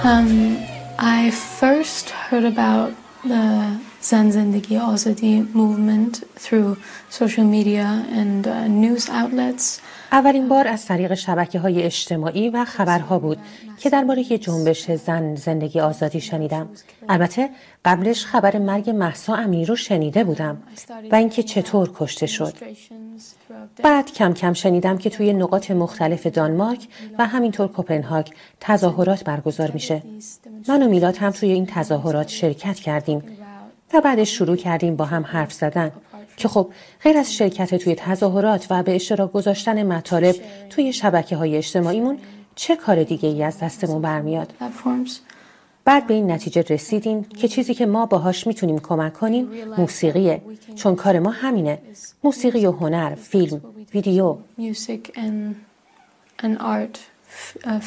I first heard about the Zan Zindagi Azadi movement through social media and news outlets. اولین بار از طریق شبکه‌های اجتماعی و خبرها بود که درباره جنبش زن زندگی آزادی شنیدم. البته قبلش خبر مرگ مهسا امینی رو شنیده بودم و اینکه چطور کشته شد. بعد کم کم شنیدم که توی نقاط مختلف دانمارک و همینطور کوپنهاگ تظاهرات برگزار میشه. من و میلاد هم توی این تظاهرات شرکت کردیم و بعدش شروع کردیم با هم حرف زدن که خب غیر از شرکت توی تظاهرات و به اشتراک گذاشتن مطالب توی شبکه‌های اجتماعیمون چه کار دیگه ای از دستمون برمیاد؟ بعد به این نتیجه رسیدیم که چیزی که ما باهاش میتونیم کمک کنیم موسیقیه، چون کار ما همینه. موسیقی و هنر، فیلم، ویدیو.